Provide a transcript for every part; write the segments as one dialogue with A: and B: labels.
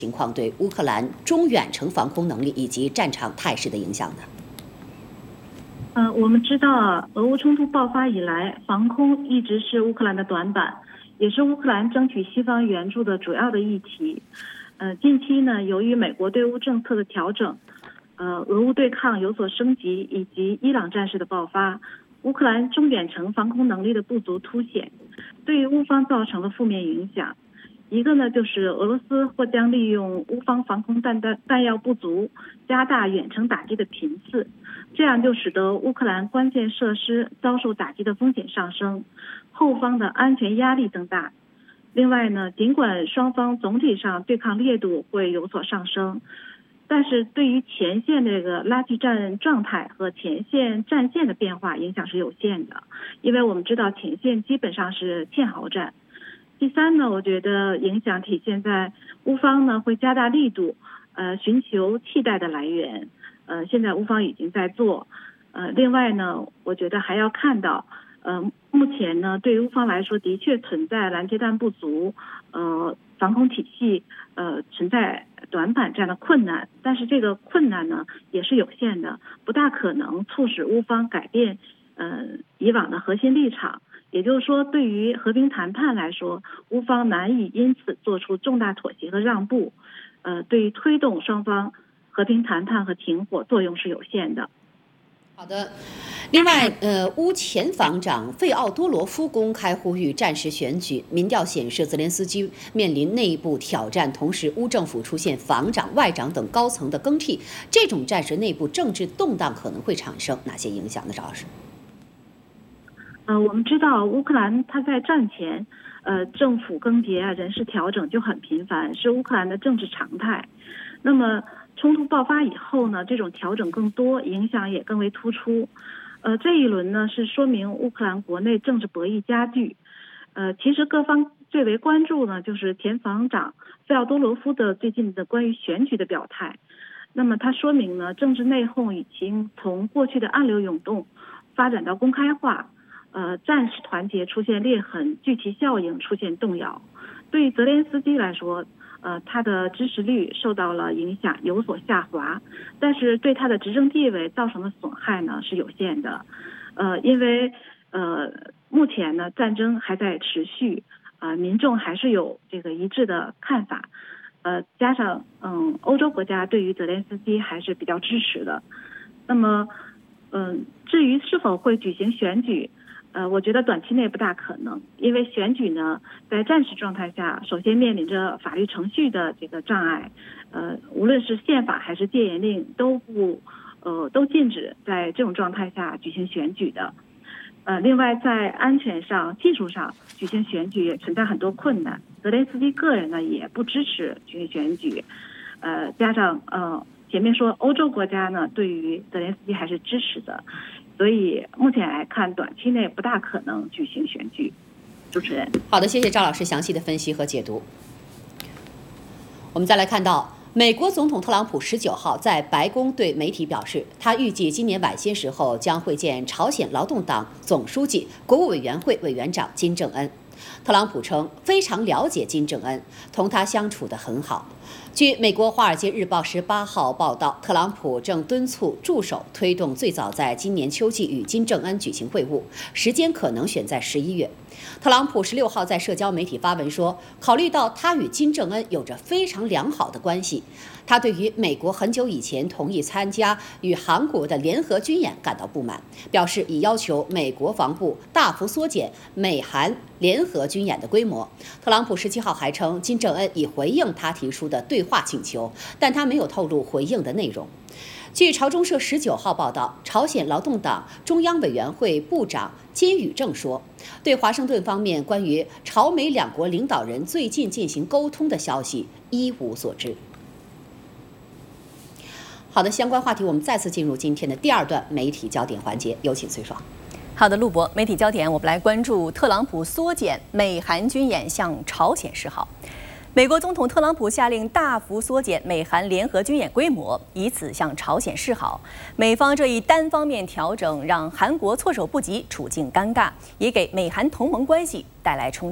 A: 情况对乌克兰中远程防空能力以及战场态势的影响呢？
B: 我们知道，俄乌冲突爆发以来，防空一直是乌克兰的短板，也是乌克兰争取西方援助的主要的议题。近期呢，由于美国对乌政策的调整，俄乌对抗有所升级，以及伊朗战事的爆发，乌克兰中远程防空能力的不足凸显，对于乌方造成了负面影响。一个呢，就是俄罗斯或将利用乌方防空弹药不足，加大远程打击的频次，这样就使得乌克兰关键设施遭受打击的风险上升，后方的安全压力增大。另外呢，尽管双方总体上对抗烈度会有所上升，但是对于前线这个拉锯战状态和前线战线的变化影响是有限的，因为我们知道前线基本上是堑壕战。第三呢，我觉得影响体现在乌方呢会加大力度，寻求替代的来源，现在乌方已经在做，另外呢，我觉得还要看到，目前呢对于乌方来说的确存在拦截弹不足，防空体系存在短板这样的困难，但是这个困难呢也是有限的，不大可能促使乌方改变以往的核心立场。也就是说，对于和平谈判来说，乌方难以因此做出重大妥协和让步，对于推动双方和平谈判和停火作用是有限的。
A: 好的，另外，乌前防长费奥多罗夫公开呼吁战时选举。民调显示，泽连斯基面临内部挑战，同时乌政府出现防长、外长等高层的更替，这种战时内部政治动荡可能会产生哪些影响呢？赵老师？
B: 我们知道乌克兰它在战前，政府更迭啊、人事调整就很频繁，是乌克兰的政治常态。那么冲突爆发以后呢，这种调整更多，影响也更为突出。这一轮呢是说明乌克兰国内政治博弈加剧。其实各方最为关注呢，就是前防长费奥多罗夫的最近的关于选举的表态。那么它说明呢，政治内讧已经从过去的暗流涌动发展到公开化。战时团结出现裂痕，聚集效应出现动摇。对于泽连斯基来说，他的支持率受到了影响，有所下滑，但是对他的执政地位造成的损害呢是有限的。因为目前呢战争还在持续，民众还是有这个一致的看法。加上欧洲国家对于泽连斯基还是比较支持的。那么至于是否会举行选举，我觉得短期内不大可能，因为选举呢，在战时状态下，首先面临着法律程序的这个障碍，无论是宪法还是戒严令都禁止在这种状态下举行选举的。另外在安全上、技术上举行选举也存在很多困难。泽连斯基个人呢也不支持举行选举，加上前面说欧洲国家呢对于泽连斯基还是支持的。所以目前来看，短期内不大可能举行选举。主持人，
A: 好的，谢谢赵老师详细的分析和解读。我们再来看到，美国总统特朗普19号在白宫对媒体表示，他预计今年晚些时候将会见朝鲜劳动党总书记、国务委员会委员长金正恩。特朗普称非常了解金正恩，同他相处得很好。据美国《华尔街日报》18号报道，特朗普正敦促助手推动最早在今年秋季与金正恩举行会晤，时间可能选在11月。特朗普16号在社交媒体发文说，考虑到他与金正恩有着非常良好的关系，他对于美国很久以前同意参加与韩国的联合军演感到不满，表示已要求美国防部大幅缩减美韩联合军演的规模。特朗普17号还称，金正恩已回应他提出的对话请求，但他没有透露回应的内容。据朝中社19号报道，朝鲜劳动党中央委员会部长金宇正说，对华盛顿方面关于朝美两国领导人最近进行沟通的消息一无所知。好的，相关话题我们再次进入今天的第二段媒体焦点环节，有请崔爽。
C: 好的，陆博，媒体焦点我们来关注特朗普缩减美韩军演向朝鲜示好。美国总统特朗普下令大幅缩减美韩联合军演规模，以此向朝鲜示好。美方这一单方面调整让韩国措手不及，处境尴尬，也给美韩同盟关系带来冲击。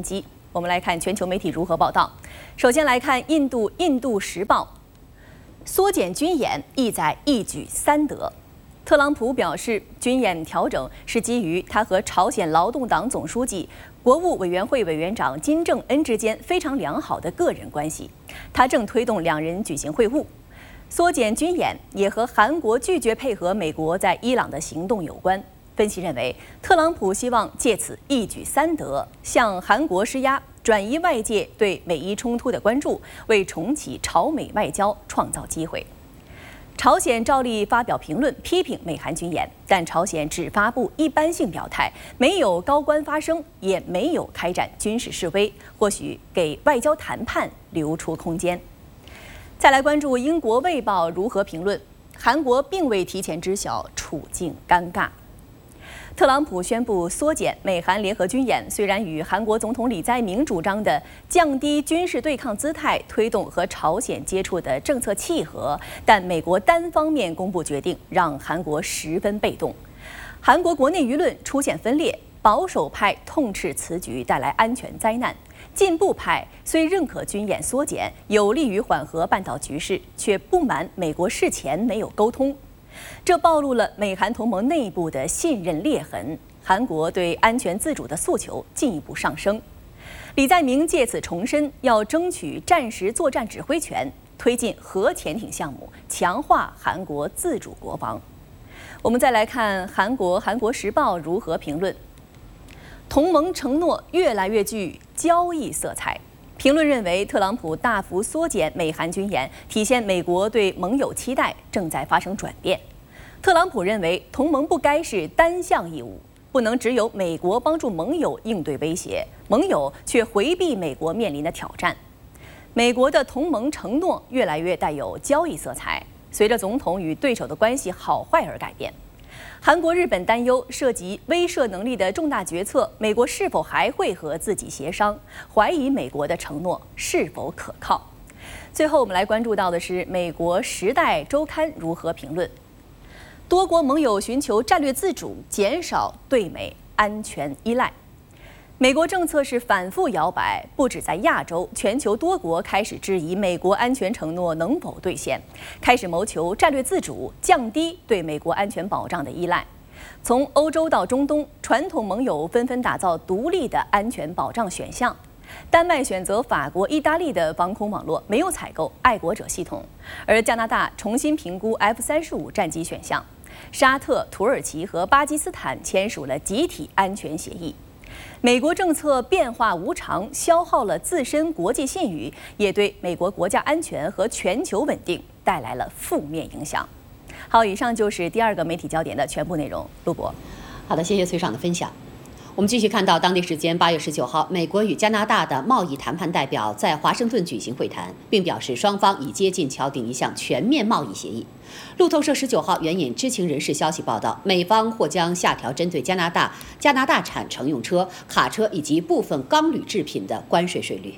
C: 我们来看全球媒体如何报道。首先来看印度时报，缩减军演意在一举三得。特朗普表示，军演调整是基于他和朝鲜劳动党总书记、国务委员会委员长金正恩之间非常良好的个人关系，他正推动两人举行会晤。缩减军演也和韩国拒绝配合美国在伊朗的行动有关。分析认为，特朗普希望借此一举三得，向韩国施压，转移外界对美伊冲突的关注，为重启朝美外交创造机会。朝鲜照例发表评论批评美韩军演，但朝鲜只发布一般性表态，没有高官发声，也没有开展军事示威，或许给外交谈判留出空间。再来关注英国《卫报》如何评论：韩国并未提前知晓，处境尴尬。特朗普宣布缩减美韩联合军演，虽然与韩国总统李在明主张的降低军事对抗姿态、推动和朝鲜接触的政策契合，但美国单方面公布决定，让韩国十分被动。韩国国内舆论出现分裂，保守派痛斥此举带来安全灾难，进步派虽认可军演缩减有利于缓和半岛局势，却不满美国事前没有沟通。这暴露了美韩同盟内部的信任裂痕，韩国对安全自主的诉求进一步上升。李在明借此重申要争取战时作战指挥权，推进核潜艇项目，强化韩国自主国防。我们再来看韩国《时报》如何评论：同盟承诺越来越具交易色彩。评论认为，特朗普大幅缩减美韩军演，体现美国对盟友期待正在发生转变。特朗普认为，同盟不该是单向义务，不能只有美国帮助盟友应对威胁，盟友却回避美国面临的挑战。美国的同盟承诺越来越带有交易色彩，随着总统与对手的关系好坏而改变。韩国、日本担忧涉及威慑能力的重大决策，美国是否还会和自己协商？怀疑美国的承诺是否可靠？最后，我们来关注到的是美国《时代周刊》如何评论：多国盟友寻求战略自主，减少对美安全依赖。美国政策是反复摇摆，不止在亚洲，全球多国开始质疑美国安全承诺能否兑现，开始谋求战略自主，降低对美国安全保障的依赖。从欧洲到中东，传统盟友纷纷打造独立的安全保障选项。丹麦选择法国、意大利的防空网络，没有采购爱国者系统；而加拿大重新评估 F-35战机选项。沙特、土耳其和巴基斯坦签署了集体安全协议。美国政策变化无常，消耗了自身国际信誉，也对美国国家安全和全球稳定带来了负面影响。好，以上就是第二个媒体焦点的全部内容。陆博，
A: 好的，谢谢崔爽的分享。我们继续看到，当地时间8月19号，美国与加拿大的贸易谈判代表在华盛顿举行会谈，并表示双方已接近敲定一项全面贸易协议。路透社19号援引知情人士消息报道，美方或将下调针对加拿大产乘用车、卡车以及部分钢铝制品的关税税率。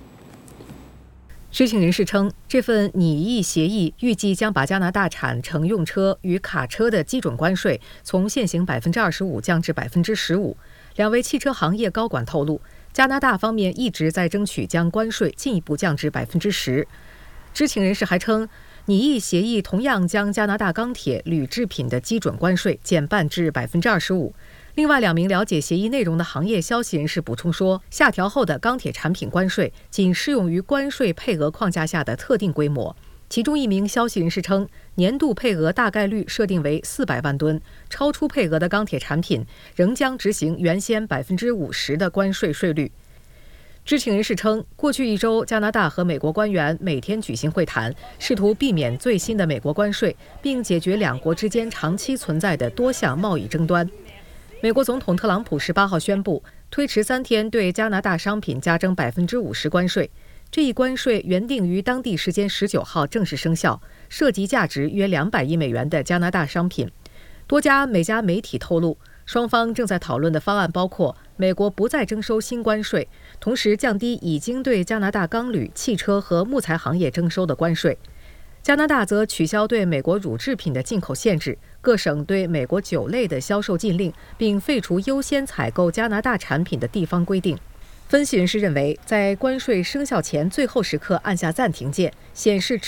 D: 知情人士称，这份拟议协议预计将把加拿大产乘用车与卡车的基准关税从现行25%降至15%。两位汽车行业高管透露，加拿大方面一直在争取将关税进一步降至10%。知情人士还称，拟议协议同样将加拿大钢铁、铝制品的基准关税减半至25%。另外2名了解协议内容的行业消息人士补充说，下调后的钢铁产品关税仅适用于关税配额框架下的特定规模。其中1名消息人士称，年度配额大概率设定为400万吨，超出配额的钢铁产品仍将执行原先50%的关税税率。知情人士称，过去1周，加拿大和美国官员每天举行会谈，试图避免最新的美国关税，并解决两国之间长期存在的多项贸易争端。美国总统特朗普18号宣布，推迟3天对加拿大商品加征50%关税。这一关税原定于当地时间19号正式生效，涉及价值约200亿美元的加拿大商品。多家美加媒体透露，双方正在讨论的方案包括美国不再征收新关税，同时降低已经对加拿大钢铝、汽车和木材行业征收的关税。加拿大则取消对美国乳制品的进口限制，各省对美国酒类的销售禁令，并废除优先采购加拿大产品的地方规定。 分析人士认为，在关税生效前最后时刻按下暂停键，显示